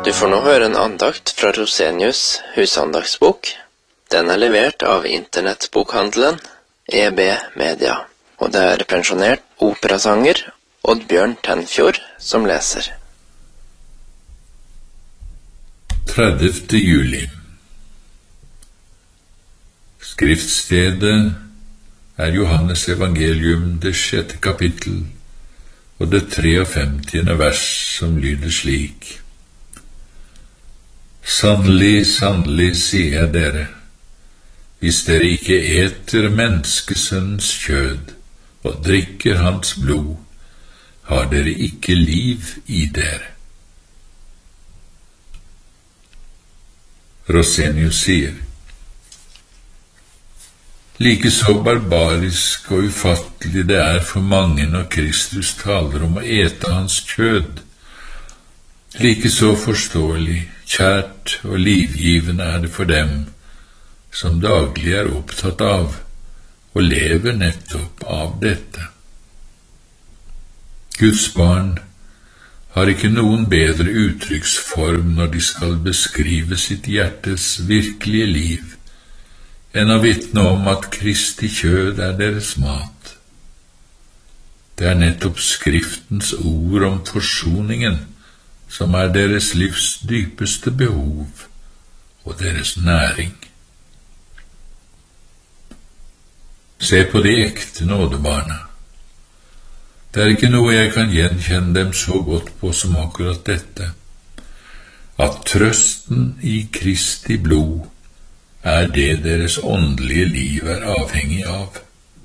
Du får nå høre en andakt fra Rosenius husandaktsbok. Den er levert av internettbokhandelen EB Media, og det er pensjonert operasanger Oddbjørn Tenfjord som leser. 30. juli. Skriftstedet er Johannes evangelium, det 6. kapittel, og det 53. vers, som lyder slik: Sannelig, sannelig, sier jeg dere, hvis dere ikke eter menneskesønnens kjød og drikker hans blod, har dere ikke liv i dere. Rosenius sier: like så barbarisk og ufattelig det er for mange når Kristus taler om å ete hans kjød, like så forståelig, kjært og livgivende er det for dem som daglig er opptatt av og lever nettopp av dette. Guds barn har ikke noen bedre uttrykksform når de skal beskrive sitt hjertes virkelige liv enn å vitne om at Kristi kjød er deres mat. Det er nettopp Skriftens ord om forsoningen som er deres livs dypeste behov og deres næring. Se på de ekte nådebarna. Det er ikke noe jeg kan gjenkjenne dem så godt på som akkurat dette, at trøsten i Kristi blod er det deres åndelige liv er avhengig av.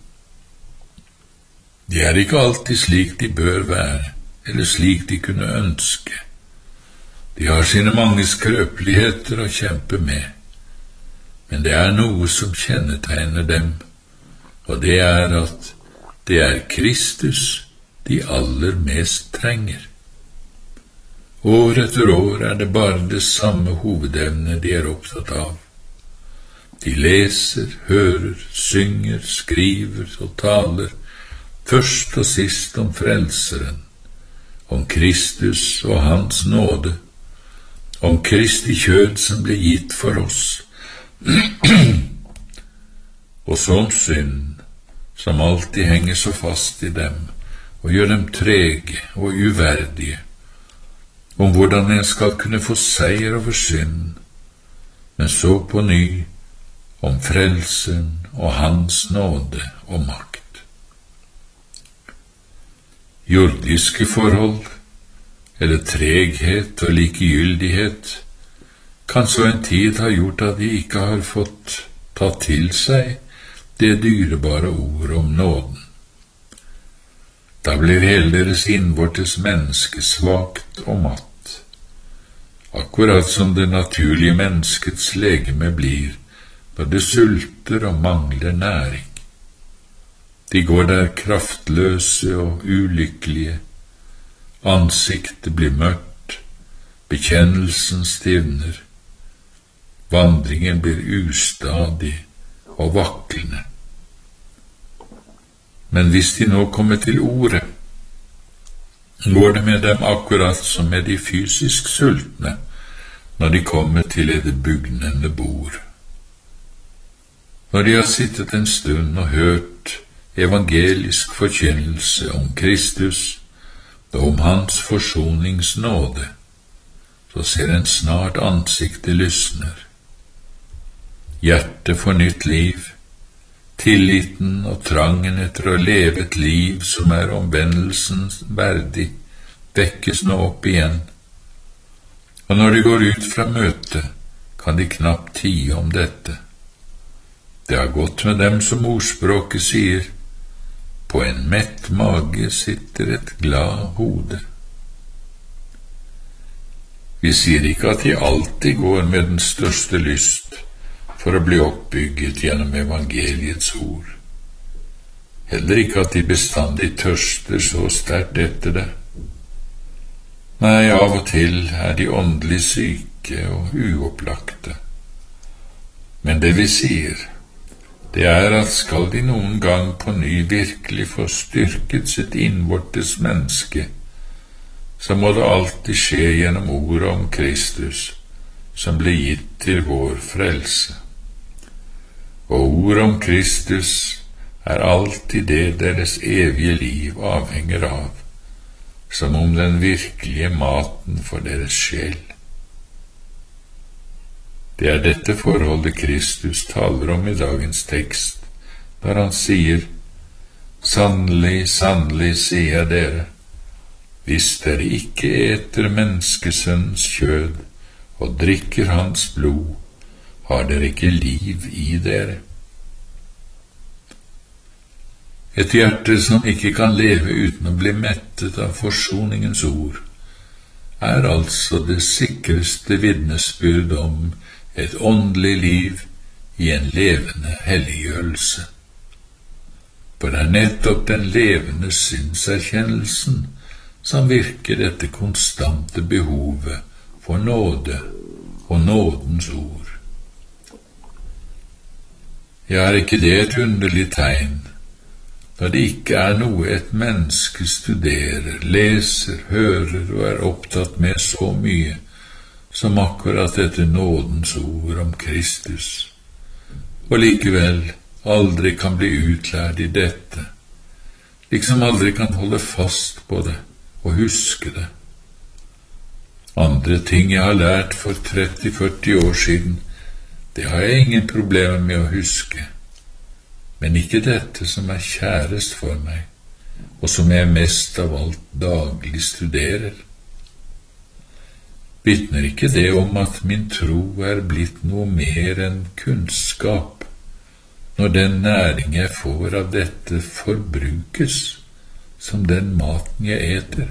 De er ikke alltid slik de bør være, eller slik de kunne ønske. De har sine mange skrøpeligheter å kjempe med, men det er noe som kjennetegner dem, og det er at det er Kristus de aller mest trenger. År etter år er det bare det samme hovedemnet de er opptatt av. De leser, hører, synger, skriver og taler, først og sist om Frelseren, om Kristus og hans nåde, om Kristi kjød som ble gitt for oss, og så om synd, som alltid henger så fast i dem, og gjør dem trege og uverdige, om hvordan en skal kunne få seier over synd, men så på ny om Frelseren og hans nåde og makt. Jordiske forhold, eller treghet og likegyldighet, kan så en tid ha gjort at de ikke har fått tatt til seg det dyrebare ord om nåden. Da blir hele deres innvortes menneske svakt og matt, akkurat som det naturlige menneskets legeme blir når det sulter og mangler næring. De går der kraftløse og ulykkelige, ansiktet blir mørkt, bekjennelsen stivner, vandringen blir ustadig og vaklende. Men hvis de nå kommer til ordet, går det med dem akkurat som med de fysisk sultne når de kommer til et bugnende bord. Når de har sittet en stund og hørt evangelisk forkynnelse om Kristus og om hans forsoningsnåde, så ser en snart ansiktet lysner. Hjertet får nytt liv, tilliten og trangen etter å leve et liv som er omvendelsens verdig, vekkes nå opp igjen. Og når de går ut fra møtet, kan de knapt tie om dette. Det har gått med dem som ordspråket sier: på en mett mage sitter et glad hode. Vi sier ikke at de alltid går med den største lyst for å bli oppbygget gjennom evangeliets ord. Heller ikke at de bestandig tørster så sterkt etter det. Nei, av og til er de åndelig syke og uopplagte. Men det vi sier, det er at skal de noen gang på ny virkelig få styrket sitt innvortes menneske, så må det alltid skje gjennom ordet om Kristus, som ble gitt til vår frelse. Og ordet om Kristus er alltid det deres evige liv avhenger av, som om den virkelige maten for deres sjel. Det er dette forholdet Kristus taler om i dagens tekst, når han sier: «Sannelig, sannelig, sier jeg dere, hvis dere ikke eter menneskesønnens kjød og drikker hans blod, har dere ikke liv i dere.» Et hjerte som ikke kan leve uten å bli mettet av forsoningens ord, er altså det sikreste vitnesbyrd om et åndelig liv i en levende helliggjørelse. For det er nettopp den levende synserkjennelsen som virker dette konstante behovet for nåde og nådens ord. Ja, er ikke det et underlig tegn, når det ikke er noe et menneske studerer, leser, hører og er opptatt med så mye som akkurat dette nådens ord om Kristus, og likevel aldri kan bli utlært i dette, liksom aldri kan holde fast på det og huske det. Andre ting jeg har lært for 30-40 år siden, det har jeg ingen problemer med å huske, men ikke dette som er kjærest for meg, og som jeg mest av alt daglig studerer. Vitner ikke det om at min tro er blitt noe mer enn kunnskap, når den næring jeg får av dette forbrukes som den maten jeg eter?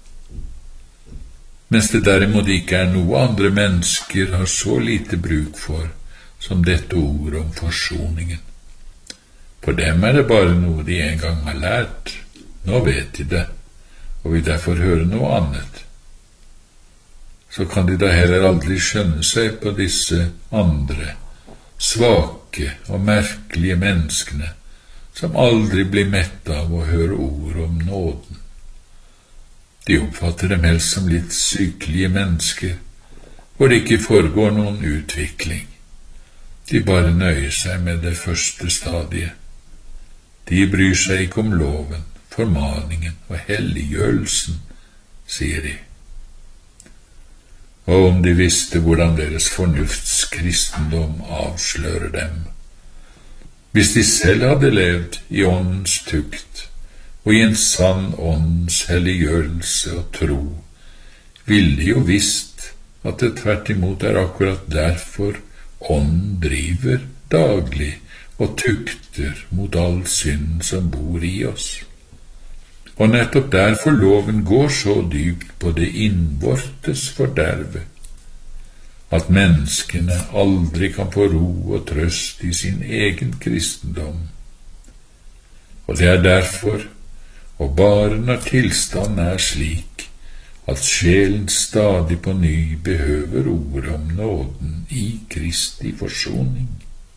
Mens det derimot ikke er noe andre mennesker har så lite bruk for som dette ordet om forsoningen. For dem er det bare noe de en gang har lært. Nå vet de det, og vil derfor høre noe annet. Så kan de da heller aldri skjønne seg på disse andre, svake og merkelige menneskene, som aldri blir mett av å høre ord om nåden. De oppfatter dem helst som litt sykelige mennesker, hvor det ikke foregår noen utvikling. De bare nøyer seg med det første stadiet. De bryr seg ikke om loven, formaningen og helliggjørelsen, sier de. Og om de visste hvordan deres fornuftskristendom avslører dem. Hvis de selv hadde levd i åndens tukt og i en sann åndens helliggjørelse og tro, ville de jo visst at det tvert imot er akkurat derfor ånden driver daglig og tukter mot all synd som bor i oss. Og nettopp derfor loven går så dypt på det innvortes forderve, at menneskene aldri kan få ro og trøst i sin egen kristendom. Og det er derfor, og bare når tilstanden er slik, at sjelen stadig på ny behøver ordet om nåden i Kristi forsoning.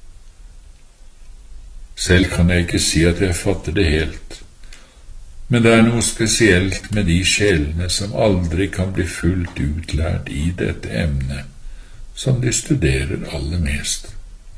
Selv kan jeg ikke si at jeg fatter det helt, men det er noe spesielt med de sjelene som aldri kan bli fullt utlært i dette emnet, som de studerer aller mest.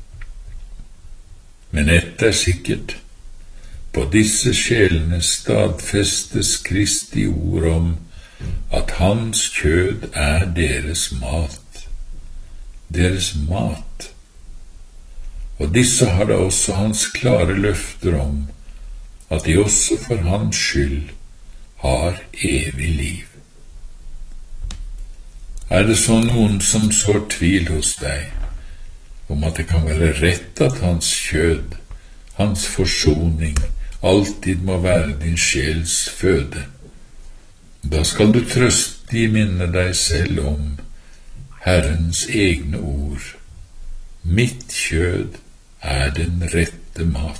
Men ett er sikkert, på disse sjelene stadfestes Kristi ord om at hans kjød er deres mat. Deres mat. Og disse har da også hans klare løfter om at de også for hans skyld har evig liv. Er det så noen som sår tvil hos deg om at det kan være rett at hans kjød, hans forsoning, alltid må være din sjels føde, da skal du trøstig minne deg selv om Herrens egne ord: mitt kjød er den rette mat.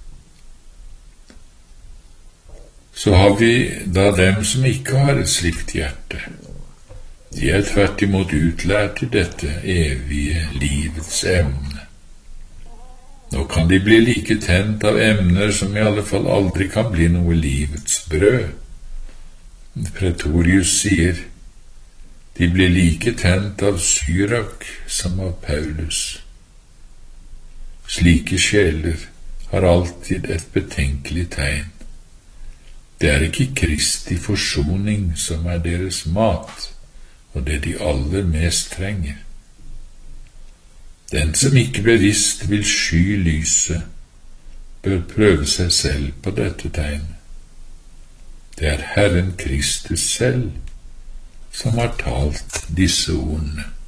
Så har vi da dem som ikke har et slikt hjerte. De er tvert imot utlært i dette evige livets emne. Nå kan de bli like tent av emner som i alle fall aldri kan bli noe livets brød. Pretorius sier, de ble like tent av Syrak som av Paulus. Slike sjeler har alltid et betenkelig tegn. Det er ikke Kristi forsoning som er deres mat, og det de aller mest trenger. Den som ikke bevisst vil sky lyset, bør prøve seg selv på dette tegnet. Det er Herren Kristus selv som har talt disse ordene.